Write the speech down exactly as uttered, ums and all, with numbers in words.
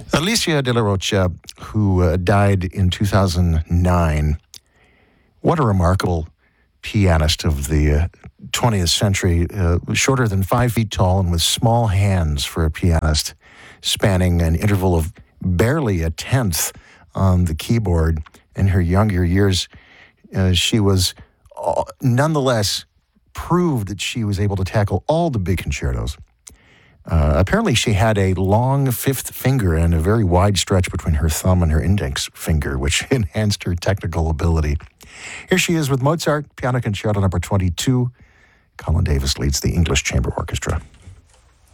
Alicia de la Rocha, who uh, died in two thousand nine, what a remarkable pianist of the uh, twentieth century, uh, shorter than five feet tall and with small hands for a pianist, spanning an interval of barely a tenth on the keyboard. In her younger years, uh, she was uh, nonetheless proved that she was able to tackle all the big concertos. Uh, apparently, she had a long fifth finger and a very wide stretch between her thumb and her index finger, which enhanced her technical ability. Here she is with Mozart, Piano Concerto number twenty-two. Colin Davis leads the English Chamber Orchestra.